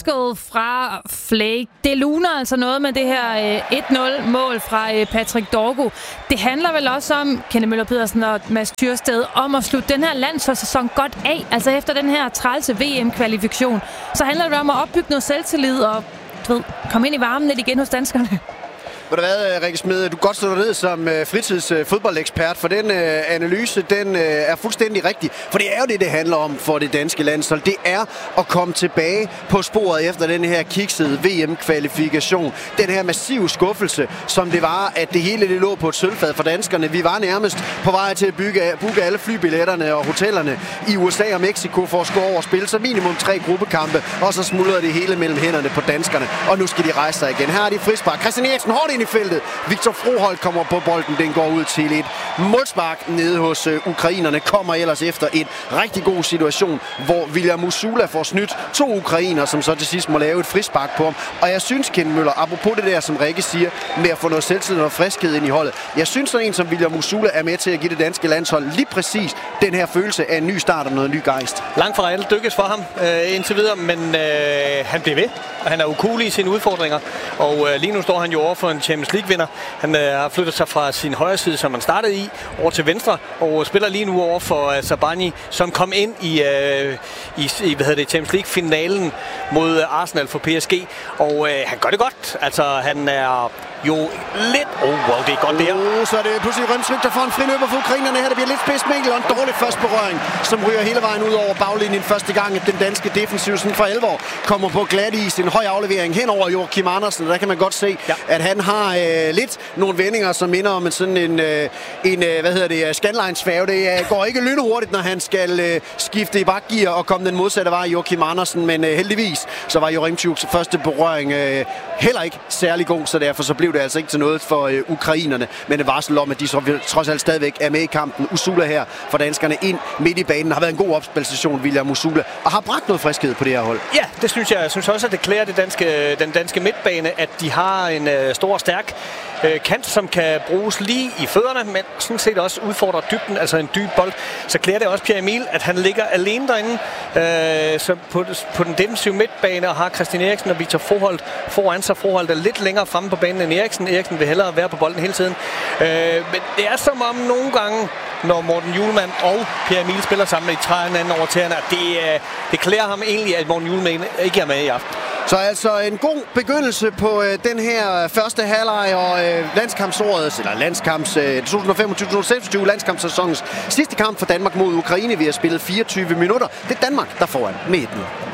forskel fra Flake. Det luner altså noget med det her 1-0-mål fra Patrick Dorgo. Det handler vel også om, Kenneth Møller Pedersen og Mads Tyrsted, om at slutte den her landsholdssæson godt af. Altså efter den her trælse VM-kvalifikation, så handler det om at opbygge noget selvtillid og komme ind i varmen lidt igen hos danskerne. Ved du hvad, Rikke Smed, du kan godt stå dig ned som fritidsfodboldekspert, for den analyse, den er fuldstændig rigtig. For det er jo det handler om for det danske landshold. Det er at komme tilbage på sporet efter den her kiksede VM-kvalifikation. Den her massive skuffelse, som det var, at det hele det lå på et sølvfad for danskerne. Vi var nærmest på vej til at booke alle flybilletterne og hotellerne i USA og Mexico for at score over spil. Så minimum 3 gruppekampe, og så smuldrede det hele mellem hænderne på danskerne. Og nu skal de rejse sig igen. Her er de frispark. Christian Eriksen hårdt ind i feltet. Victor Froholt kommer på bolden. Den går ud til et målspark nede hos ukrainerne. Kommer ellers efter en rigtig god situation, hvor William Musula får snydt 2 ukrainer, som så til sidst må lave et frispark på ham. Og jeg synes, Kenneth Møller, apropos det der, som Rikke siger, med at få noget selvtillid og friskhed ind i holdet. Jeg synes, sådan en som William Musula er med til at give det danske landshold lige præcis den her følelse af en ny start og noget ny gejst. Langt fra alt dykkes for ham indtil videre, men han bliver ved. Han er ukuelig i sine udfordringer, og lige nu står han jo over for en Champions League-vinder. Han har flyttet sig fra sin højre side, som han startede i, over til venstre, og spiller lige nu over for Sabani, som kom ind i Champions League-finalen mod Arsenal for PSG, og han gør det godt. Altså, han er jo lidt... wow, det er godt det her. Så er det pludselig Rønsryk, der får en friløber for ukrainerne her. Det bliver lidt spidsmængel og en dårlig første berøring, som ryger hele vejen ud over baglinjen første gang, at den danske defensiv sådan for alvor kommer på glat is. En høj aflevering hen over Joachim Andersen. Der kan man godt se, at han har lidt nogle vendinger, som minder om sådan en Scanlines-færge. Det går ikke lynhurtigt, når han skal skifte i bakgear og komme den modsatte vej, Joachim Andersen. Men heldigvis, så var Joremchuk første berøring heller ikke særlig god, så derfor så blev det altså ikke til noget for ukrainerne. Men det varsel om, at de så trods alt stadigvæk er med i kampen. Usula her for danskerne ind midt i banen. Har været en god opspilstation, William Usula, og har bragt noget friskhed på det her hold. Ja, det synes jeg. Jeg synes også, at det klæder den danske midtbane, at de har en stor og stærk kant, som kan bruges lige i fødderne, men sådan set også udfordrer dybden, altså en dyb bold. Så klæder det også Pierre Emil, at han ligger alene derinde så på den defensive midtbane, og har Christian Eriksen og Victor Froholt foran sig. Froholt er lidt længere fremme på banen end Eriksen. Eriksen vil hellere være på bolden hele tiden. Men det er som om nogle gange, når Morten Hjulmand og Pierre Emil spiller sammen, i træder hinanden over tæerne, det klæder ham egentlig, at Morten Hjulmand ikke er med i aften. Så altså en god begyndelse på den her første halvleg og landskampsårets, eller 2025-2026 landskampssæsonens sidste kamp for Danmark mod Ukraine. Vi har spillet 24 minutter. Det er Danmark, der foran med 1-0.